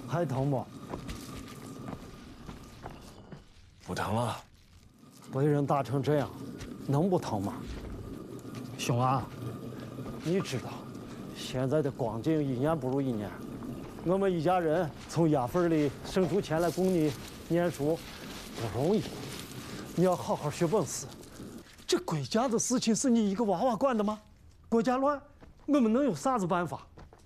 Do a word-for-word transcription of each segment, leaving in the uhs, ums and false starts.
还疼不？ 不疼了。 被人打成这样，能不疼吗？兄啊，你知道，现在的光景一年不如一年。我们一家人从牙缝里省出钱来供你念书，不容易。你要好好学本事。这国家的事情是你一个娃娃管的吗？国家乱，我们能有啥子办法？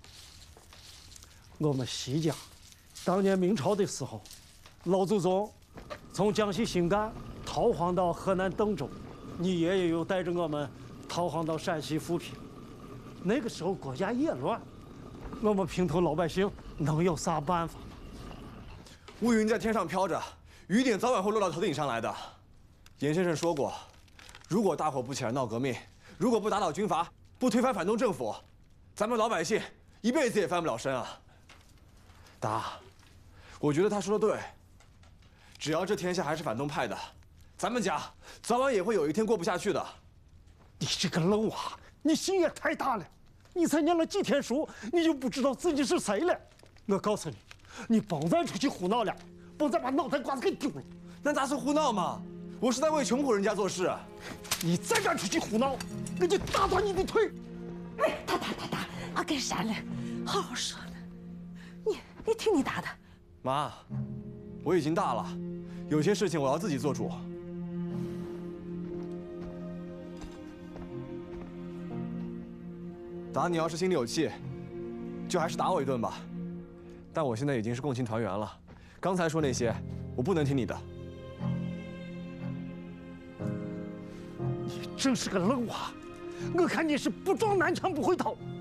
我们西家，当年明朝的时候，老祖宗从江西新干逃荒到河南邓州，你爷爷又带着我们逃荒到陕西富平。那个时候国家也乱，我们平头老百姓能有啥办法？ 乌云在天上飘着，雨点早晚会落到头顶上来的。严先生说过，如果大伙不起来闹革命，如果不打倒军阀，不推翻反动政府，咱们老百姓一辈子也翻不了身啊。达，我觉得他说的对。只要这天下还是反动派的，咱们家早晚也会有一天过不下去的。 你这个愣娃，你心也太大了！你才念了几天书，你就不知道自己是谁了？我告诉你，你甭再出去胡闹了，甭再把脑袋瓜子给丢了。 那咋是胡闹嘛？我是在为穷苦人家做事。 你再敢出去胡闹，我就打断你的腿！ 哎，打打打打，阿干啥了？好好说呢。你你听你打的。 妈，我已经大了，有些事情我要自己做主。打你要是心里有气，就还是打我一顿吧。但我现在已经是共青团员了，刚才说那些，我不能听你的。 你真是个愣娃，我看你是不撞南墙不回头。